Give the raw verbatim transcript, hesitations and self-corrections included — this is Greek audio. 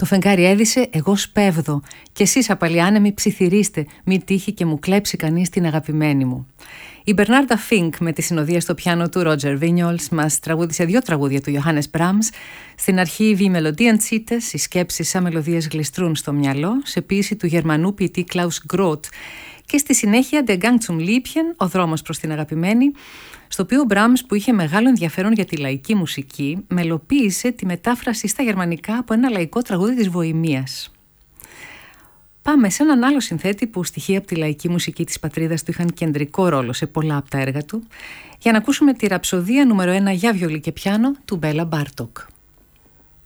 Το φεγγάρι έδισε, εγώ σπέβδω. Κι εσείς απαλιάνεμοι ψιθυρίστε, μη τύχει και μου κλέψει κανείς την αγαπημένη μου. Η Μπερνάρντα Φίνκ με τη συνοδεία στο πιάνο του Ρότζερ Βίνιολς μας τραγούδισε δύο τραγούδια του Ιωάννης Μπράμς. Στην αρχή «Wie Melodien zieht es», οι σκέψεις σαν μελωδίες γλιστρούν στο μυαλό, σε ποίηση του Γερμανού ποιητή Κλάους Γκρότ. Και στη συνέχεια «Der Gang zum Liebchen», ο δρόμος προς την αγαπημένη, στο οποίο ο Μπράμς, που είχε μεγάλο ενδιαφέρον για τη λαϊκή μουσική, μελοποίησε τη μετάφραση στα γερμανικά από ένα λαϊκό τραγούδι της Βοημίας. Πάμε σε έναν άλλο συνθέτη που στοιχεία από τη λαϊκή μουσική της πατρίδας του είχαν κεντρικό ρόλο σε πολλά από τα έργα του, για να ακούσουμε τη ραψοδία νούμερο ένα για βιολί και πιάνο του Μπέλα Μπάρτοκ.